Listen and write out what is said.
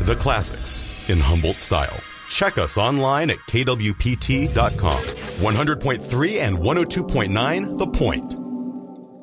the classics in Humboldt style. Check us online at kwpt.com. 100.3 and 102.9 The Point.